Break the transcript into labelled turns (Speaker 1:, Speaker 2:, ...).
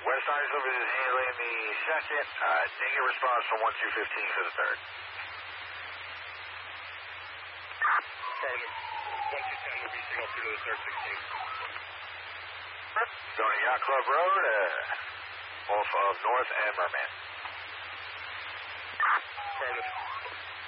Speaker 1: West Islip is handling the second. Didn't get response from 1215 for the third.
Speaker 2: Affirmative. 1210 will be signal through to the third 16.
Speaker 1: Going to Yacht Club Road, off of North and Merman.
Speaker 2: Affirmative.